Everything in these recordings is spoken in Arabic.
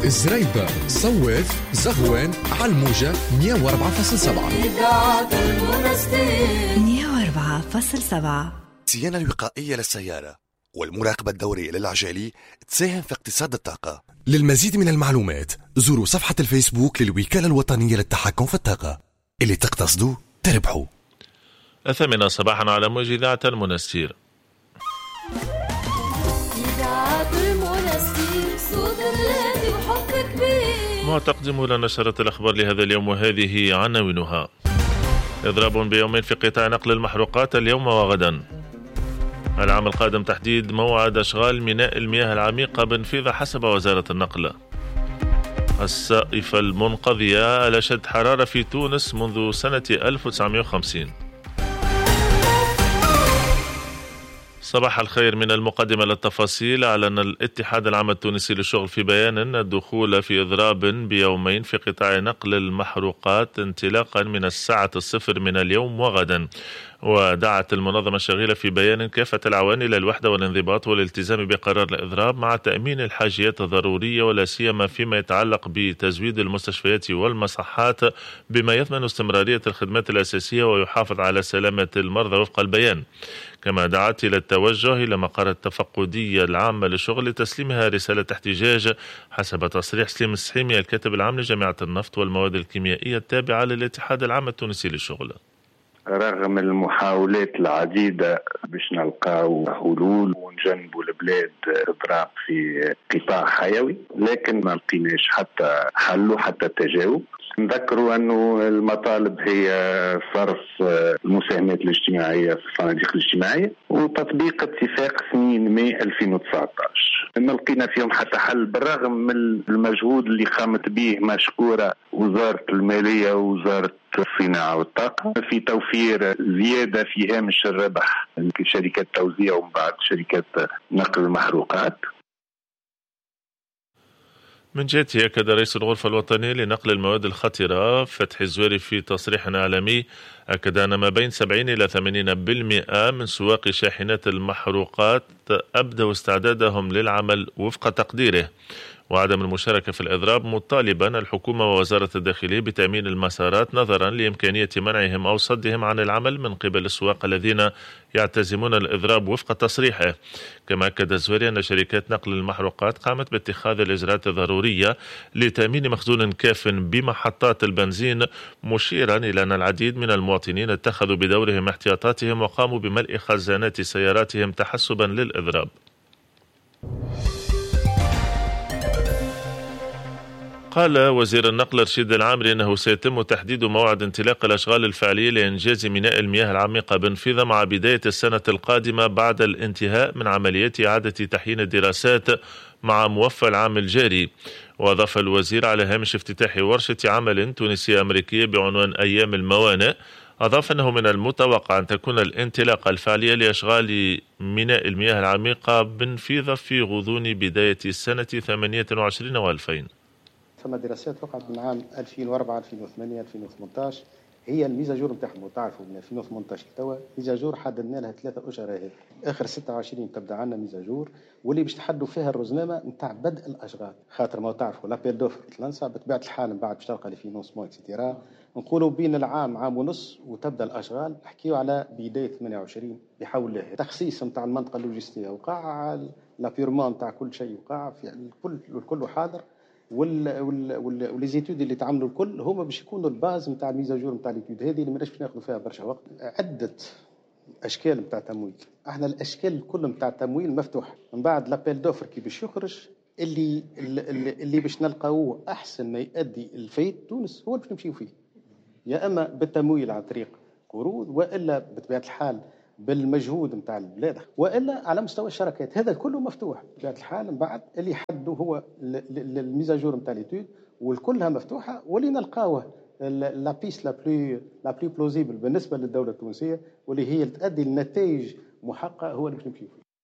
زريبة، صويف، زغوان، علموجة 104.7. إذاعة المنستير 104.7. الصيانة الوقائية للسيارة والمراقبة الدورية للعجالي تساهم في اقتصاد الطاقة. للمزيد من المعلومات زوروا صفحة الفيسبوك للوكالة الوطنية للتحكم في الطاقة. اللي تقتصدوا تربحوا. 8 صباحا على موجة إذاعة المنستير. تقدم لنا نشرة الأخبار لهذا اليوم، وهذه عناوينها: إضراب بيومين في قطاع نقل المحروقات اليوم وغدا. العام القادم تحديد موعد أشغال ميناء المياه العميقة بنفيذة حسب وزارة النقل. الصائفة المنقضية الأشد حرارة في تونس منذ سنة 1950. صباح الخير. من المقدمة للتفاصيل. أعلن الاتحاد العام التونسي للشغل في بيان الدخول في إضراب بيومين في قطاع نقل المحروقات انطلاقا من الساعة 0 من اليوم وغدا. ودعت المنظمة الشغيلة في بيان كافة العوامل إلى الوحدة والانضباط والالتزام بقرار الإضراب مع تأمين الحاجيات الضرورية، ولا سيما فيما يتعلق بتزويد المستشفيات والمصحات بما يضمن استمرارية الخدمات الأساسية ويحافظ على سلامة المرضى وفق البيان. كما دعت إلى التوجه إلى مقر التفقدية العامة للشغل لتسليمها رسالة احتجاج حسب تصريح سليم السحيمي الكاتب العام لجامعة النفط والمواد الكيميائية التابعة للاتحاد العام التونسي للشغل. رغم المحاولات العديدة باش نلقاو حلول ونجنبوا البلاد اضراب في قطاع حيوي، لكن ما لقيناش حتى حل وحتى تجاوب. نذكروا أنه المطالب هي صرف المساهمات الاجتماعية في الصناديق الاجتماعية وتطبيق اتفاق 2 ماي 2019. ما لقينا فيهم حتى حل، بالرغم من المجهود اللي قامت به مشكورة وزارة المالية ووزارة الصناعة والطاقة في توفير زيادة في هامش الربح لشركات توزيع ومن بعد شركات نقل المحروقات. من جهته أكد رئيس الغرفة الوطنية لنقل المواد الخطرة فتحي الزويري في تصريح إعلامي، أكد أن ما بين 70 إلى 80% من سواق شاحنات المحروقات أبدوا استعدادهم للعمل وفق تقديره، وعدم المشاركة في الإضراب، مطالبا الحكومة ووزارة الداخلية بتأمين المسارات نظرا لإمكانية منعهم أو صدهم عن العمل من قبل السواق الذين يعتزمون الإضراب وفق تصريحه. كما أكد الزويري أن شركات نقل المحروقات قامت باتخاذ الإجراءات الضرورية لتأمين مخزون كاف بمحطات البنزين، مشيرا إلى أن العديد من المواطنين اتخذوا بدورهم احتياطاتهم وقاموا بملء خزانات سياراتهم تحسبا للإضراب. قال وزير النقل رشيد العامري أنه سيتم تحديد موعد انطلاق الأشغال الفعلية لإنجاز ميناء المياه العميقة بنفيذة مع بداية السنة القادمة بعد الانتهاء من عمليات إعادة تحيين الدراسات مع موفى العام الجاري. وأضاف الوزير على هامش افتتاح ورشة عمل تونسية أمريكية بعنوان أيام الموانئ، أضاف أنه من المتوقع أن تكون الانطلاقة الفعلية لأشغال ميناء المياه العميقة بنفيذة في غضون بداية السنة 28 و2000. ثم دراسات وقعت من عام 2004 2008 2018 هي الميزاجور نتاعهم، وتعرفوا من 2018 توا ميزاجور حددنا لها 3 أشهر، هذه اخر 26 تبدا عندنا ميزاجور واللي باش تحدوا فيها الرزنامه نتاع بدء الاشغال، خاطر ما تعرفوا لابيل دوفر تلنسى بطبيعه الحال من بعد باش تلقى لي فينونسمون اكسيتيرا، نقولوا بين العام عام ونص وتبدا الاشغال، نحكيو على بدايه 28 بحول الله. تخصيص نتاع المنطقه اللوجستيه وقع، لابيرمون نتاع كل شيء وقع، في الكل حاضر، والليزيتود اللي تعملوا الكل هما باش يكونوا الباز نتاع الميزاجور نتاع ليتود هذه اللي ماناش باش ناخذوا فيها برشا وقت. عده اشكال نتاع تمويل، احنا الاشكال الكل نتاع التمويل مفتوح، من بعد لابيل دوفر كي باش يخرج اللي باش نلقاوه احسن ما يؤدي الفايد تونس هو اللي باش نمشيو فيه، يا اما بالتمويل عن طريق قروض والا بطبيعه الحال بالمجهود نتاع البلاد، والا على مستوى الشركات. هذا كله مفتوح بطبيعه الحال. من بعد اللي يحدوا هو الميزاجور نتاع ليتود والكلها مفتوحه، واللي نلقاوه لا بيس لا بلو بلوزيبل بالنسبه للدوله التونسيه واللي هي تؤدي لنتائج محققه هو اللي باش نمشيو فيه.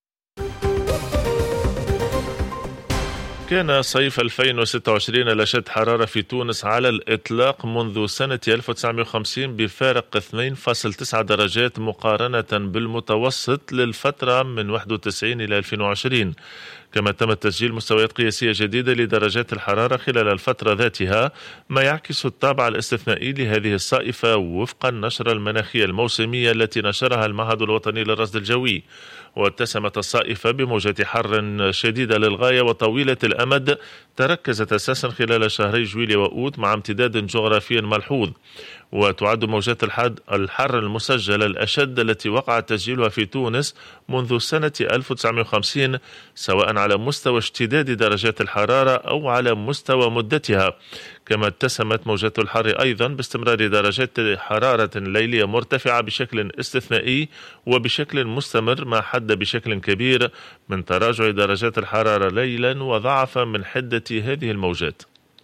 كان صيف 2026 الأشد حرارة في تونس على الإطلاق منذ سنة 1950 بفارق 2.9 درجات مقارنة بالمتوسط للفترة من 91 إلى 2020. كما تم تسجيل مستويات قياسية جديدة لدرجات الحرارة خلال الفترة ذاتها، ما يعكس الطابع الاستثنائي لهذه الصائفة وفق النشرة المناخية الموسمية التي نشرها المعهد الوطني للرصد الجوي. واتسمت الصائفة بموجة حر شديدة للغاية وطويلة الأمد تركزت أساسا خلال شهري جويلية وأوت مع امتداد جغرافي ملحوظ. وتعد موجات الحر المسجلة الأشد التي وقع تسجيلها في تونس منذ سنة 1950، سواء على مستوى اشتداد درجات الحرارة أو على مستوى مدتها. كما اتسمت موجات الحر أيضا باستمرار درجات حرارة ليلية مرتفعة بشكل استثنائي وبشكل مستمر، ما حد بشكل كبير من تراجع درجات الحرارة ليلا وضعف من حدة هذه الموجات.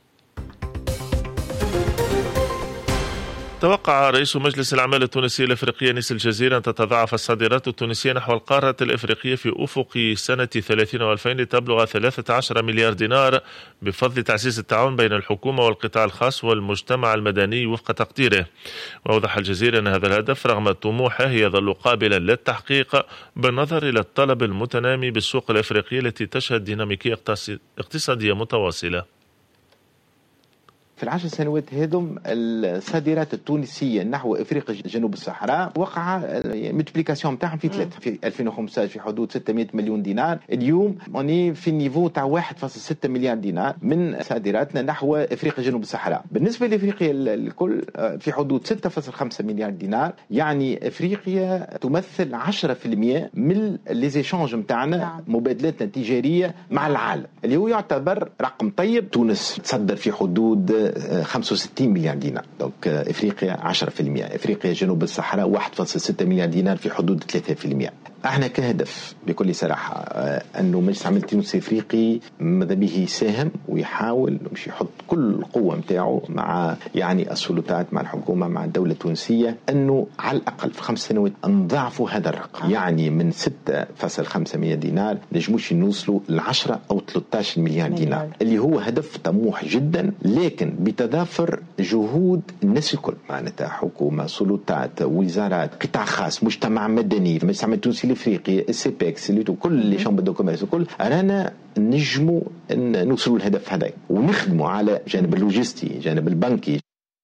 توقع رئيس مجلس الأعمال التونسي الأفريقي أنيس الجزيرة أن تتضاعف الصادرات التونسية نحو القارة الأفريقية في أفق سنة 30 و2000 لتبلغ 13 مليار دينار بفضل تعزيز التعاون بين الحكومة والقطاع الخاص والمجتمع المدني وفق تقديره. وأوضح الجزيرة أن هذا الهدف رغم طموحه يظل قابلا للتحقيق بالنظر إلى الطلب المتنامي بالسوق الأفريقية التي تشهد ديناميكية اقتصادية متواصلة. في العشر سنوات هذم الصادرات التونسية نحو إفريقيا جنوب الصحراء وقع ملتبليكاسيون متاعهم في 3. في 2015 في حدود 600 مليون دينار، اليوم ماني في النيفو تاع 1.6 مليار دينار من صادراتنا نحو إفريقيا جنوب الصحراء. بالنسبة لإفريقيا الكل في حدود 6.5 مليار دينار، يعني إفريقيا تمثل 10% من ليزيشانج متاعنا، مبادلاتنا التجارية مع العالم، اللي هو يعتبر رقم طيب. تونس تصدر في حدود 65 مليار دينار، دونك افريقيا 10%، افريقيا جنوب الصحراء 1.6 مليار دينار في حدود 3%. احنا كهدف بكل صراحه انه مجلس العمل التونسي الافريقي ماذا به يساهم ويحاول مش يحط كل القوه نتاعو مع يعني السلطات، مع الحكومه، مع الدوله التونسيه، انه على الاقل في 5 سنوات نضاعفوا هذا الرقم، يعني من 6.5 مليار دينار نجموش نوصلوا ل 10 او 13 مليار دينار، اللي هو هدف طموح جدا، لكن بتضافر جهود الناس الكل، معناتها حكومه، سلطات، وزارات، قطاع خاص، مجتمع مدني، مجلس العمل التونسي الافريقي، السيبكس، كل اللي شامبر دو كوميرس، كل رانا نجموا نوصلوا للهدف هذا ونخدموا على جانب اللوجستي، جانب البنكي.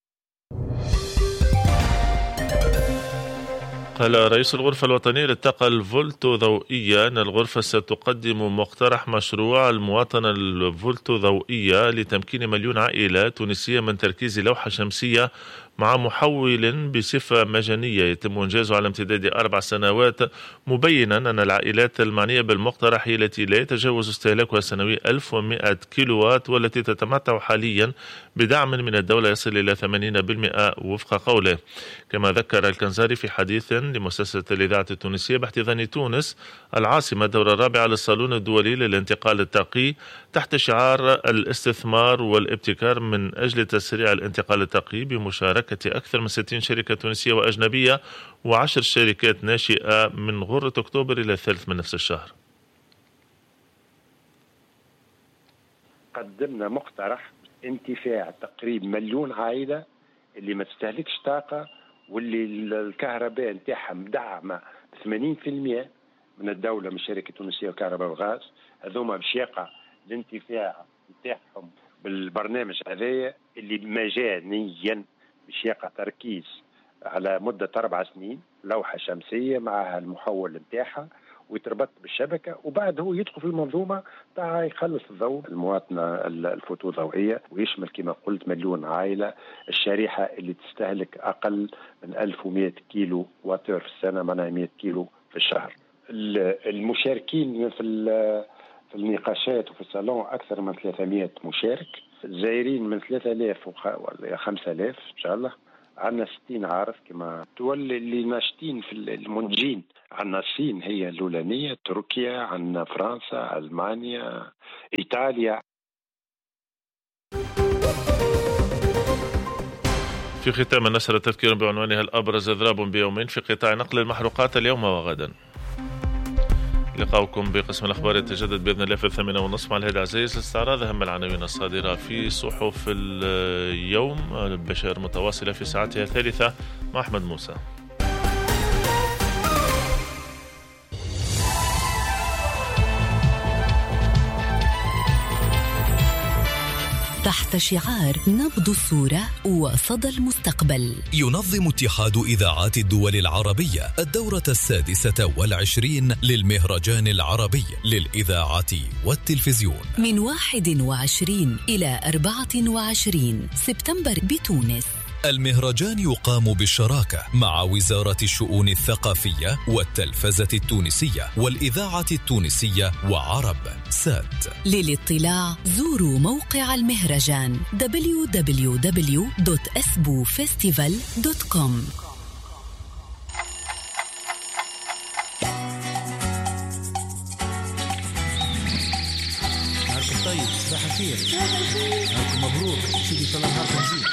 قال رئيس الغرفة الوطنية للطاقة الفولتو ضوئية أن الغرفة ستقدم مقترح مشروع المواطنة الفولتو ضوئية لتمكين مليون عائلة تونسية من تركيز لوحة شمسية مع محول بصفة مجانية يتم إنجازه على امتداد 4 سنوات، مبينا أن العائلات المعنية بالمقترح هي التي لا يتجاوز استهلاكها السنوي 1100 كيلووات، والتي تتمتع حاليا بدعم من الدولة يصل إلى 80% وفق قوله. كما ذكر الكنزاري في حديث لمؤسسة الإذاعة التونسية باحتضان تونس العاصمة الدورة الرابعة للصالون الدولي للانتقال الطاقي تحت شعار الاستثمار والابتكار من أجل تسريع الانتقال الطاقي بمشاركة أكثر من 60 شركة تونسية وأجنبية و10 شركات ناشئة من غرة أكتوبر إلى الثالث من نفس الشهر. قدمنا مقترح انتفاع تقريبا مليون عائلة اللي ما تستهلكش طاقة، واللي الكهرباء نتاعها مدعمة 80% من الدولة، من شركة تونسية وكهرباء وغاز. هذوما باش يقع الانتفاع نتاعهم بالبرنامج هذايا اللي مجانيا، باش يقع تركيز على مدة 4 سنين، لوحة شمسية معها المحول نتاعها ويتربط بالشبكة، وبعد هو يدخل في المنظومة تاع يخلص الضوء المواطنة الفوتو ضوئية، ويشمل كما قلت مليون عائلة. الشريحة اللي تستهلك أقل من 1100 كيلو واتر في السنة، معناها 100 كيلو في الشهر. المشاركين في النقاشات وفي الصالون أكثر من 300 مشارك، الزائرين من 3000 و 5000 إن شاء الله. عندنا 60 عارف كما الدول اللي ناشطين في المنتجين، عندنا الصين هي الأولانية، تركيا، عندنا فرنسا، ألمانيا، إيطاليا. في ختام النشرة تذكير بعنوانها الأبرز إضراب بيومين في قطاع نقل المحروقات اليوم وغدا. لقاؤكم بقسم الأخبار يتجدد بإذن الله في 8:30 مع الهادي عزيز لاستعراض أهم العناوين الصادرة في صحف اليوم. البشائر متواصلة في ساعتها الثالثة مع أحمد موسى. تحت شعار نبض الصورة وصدى المستقبل. ينظم اتحاد إذاعات الدول العربية الدورة 26 للمهرجان العربي للإذاعة والتلفزيون من 21 إلى 24 سبتمبر بتونس. المهرجان يقام بالشراكة مع وزارة الشؤون الثقافية والتلفزة التونسية والإذاعة التونسية وعرب سات. للاطلاع زوروا موقع المهرجان www.esbufestival.com. نهاركم طيب، صباح الخير، نهاركم مبروك، سيدي إن شاء الله نهاركم زين.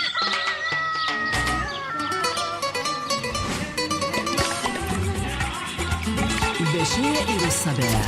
بشائر الصباح